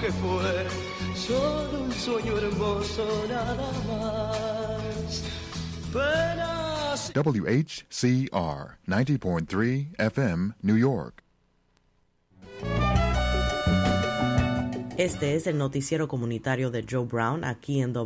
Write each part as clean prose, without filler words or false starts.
aunque fue solo un sueño hermoso nada más. Penas. WHCR 90.3 FM, New York. Este es el noticiero comunitario de Joe Brown, aquí en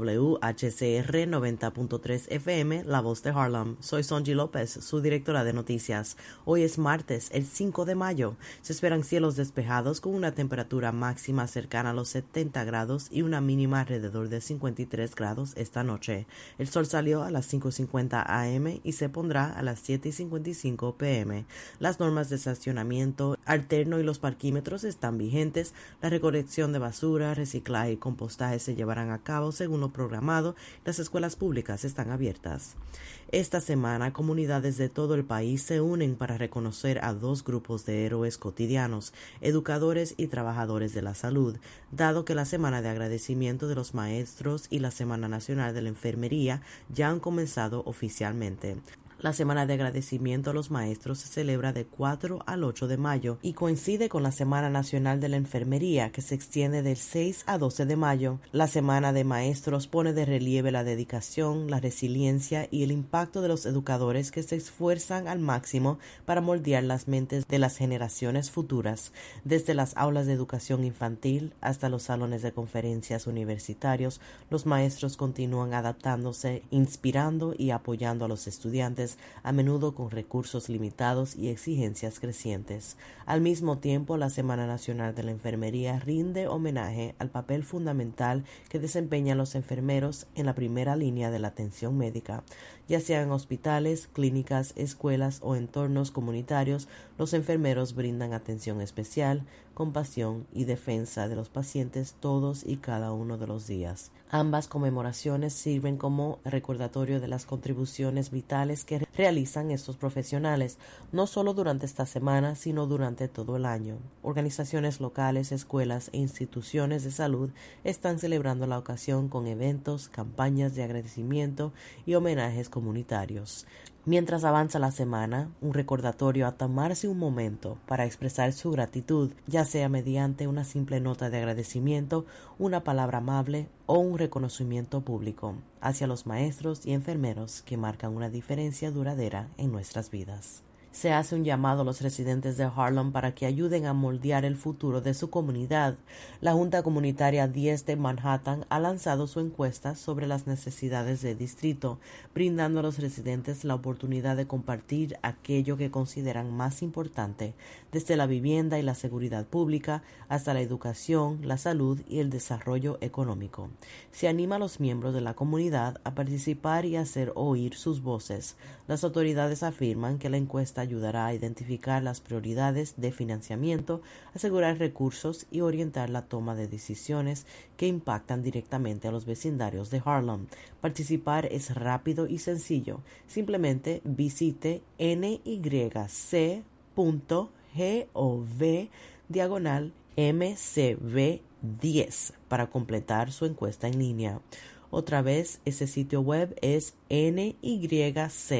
WHCR 90.3 FM, La Voz de Harlem. Soy Sonji López, su directora de noticias. Hoy es martes, el 5 de mayo. Se esperan cielos despejados con una temperatura máxima cercana a los 70 grados y una mínima alrededor de 53 grados esta noche. El sol salió a las 5:50 a.m. y se pondrá a las 7:55 p.m. Las normas de estacionamiento alterno y los parquímetros están vigentes. La recolección de basura, reciclaje y compostaje se llevarán a cabo según lo programado. Las escuelas públicas están abiertas. Esta semana, comunidades de todo el país se unen para reconocer a dos grupos de héroes cotidianos, educadores y trabajadores de la salud, dado que la Semana de Agradecimiento de los Maestros y la Semana Nacional de la Enfermería ya han comenzado oficialmente. La Semana de Agradecimiento a los Maestros se celebra de 4 al 8 de mayo y coincide con la Semana Nacional de la Enfermería, que se extiende del 6 a 12 de mayo. La Semana de Maestros pone de relieve la dedicación, la resiliencia y el impacto de los educadores que se esfuerzan al máximo para moldear las mentes de las generaciones futuras. Desde las aulas de educación infantil hasta los salones de conferencias universitarios, los maestros continúan adaptándose, inspirando y apoyando a los estudiantes, a menudo con recursos limitados y exigencias crecientes. Al mismo tiempo, la Semana Nacional de la Enfermería rinde homenaje al papel fundamental que desempeñan los enfermeros en la primera línea de la atención médica. Ya sea en hospitales, clínicas, escuelas o entornos comunitarios, los enfermeros brindan atención especial, compasión y defensa de los pacientes todos y cada uno de los días. Ambas conmemoraciones sirven como recordatorio de las contribuciones vitales que realizan estos profesionales, no solo durante esta semana, sino durante todo el año. Organizaciones locales, escuelas e instituciones de salud están celebrando la ocasión con eventos, campañas de agradecimiento y homenajes comunitarios. Mientras avanza la semana, un recordatorio a tomarse un momento para expresar su gratitud, ya sea mediante una simple nota de agradecimiento, una palabra amable o un reconocimiento público hacia los maestros y enfermeros que marcan una diferencia duradera en nuestras vidas. Se hace un llamado a los residentes de Harlem para que ayuden a moldear el futuro de su comunidad. La Junta Comunitaria 10 de Manhattan ha lanzado su encuesta sobre las necesidades del distrito, brindando a los residentes la oportunidad de compartir aquello que consideran más importante, desde la vivienda y la seguridad pública hasta la educación, la salud y el desarrollo económico. Se anima a los miembros de la comunidad a participar y hacer oír sus voces. Las autoridades afirman que la encuesta ayudará a identificar las prioridades de financiamiento, asegurar recursos y orientar la toma de decisiones que impactan directamente a los vecindarios de Harlem. Participar es rápido y sencillo. Simplemente visite nyc.gov/MCV10 para completar su encuesta en línea. Otra vez, ese sitio web es nyc